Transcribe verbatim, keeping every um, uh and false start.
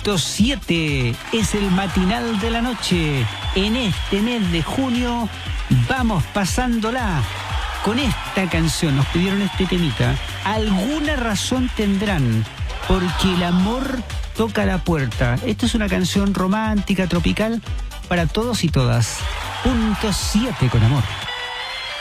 Punto siete es el matinal de la noche. En este mes de junio vamos pasándola con esta canción. Nos pidieron este temita. Alguna razón tendrán, porque el amor toca la puerta. Esta es una canción romántica, tropical, para todos y todas. Punto siete con amor.